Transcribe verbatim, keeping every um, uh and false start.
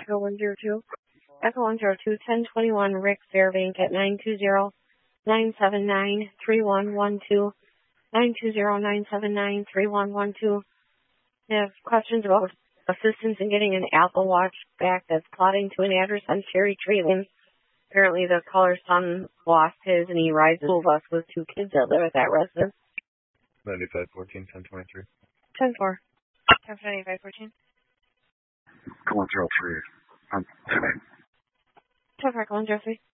Echo one zero two. Echo one zero two, ten twenty-one Rick Fairbank at nine two zero, nine seven nine, three one one two. nine two zero, nine seven nine, three one one two. I have questions about assistance in getting an Apple Watch back that's plotting to an address on Cherry Tree Lane. Apparently the caller's son lost his and he rides a school bus with two kids that live at that residence. ninety-five fourteen, ten twenty-three. ten four. ten ninety-five fourteen. one zero three. Um, today. ten four, Colin Jeffrey.